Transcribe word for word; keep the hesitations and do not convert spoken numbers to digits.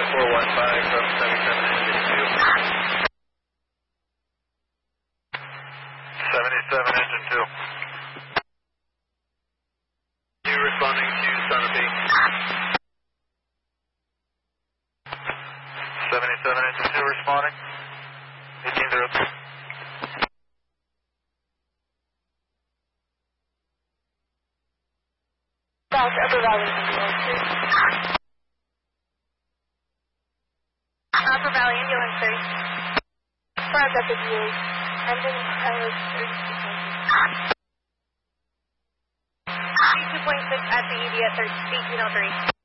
four one five from seventy-seven engine two. seventy-seven engine two. You responding to Sunapee. seventy-seven engine two responding. eighteen zero. South Upper Valley Ambulance three. Upper Valley Ambulance three. Five at the V A. Engine L thirty-two point six. two point six at the E D at eighteen oh three.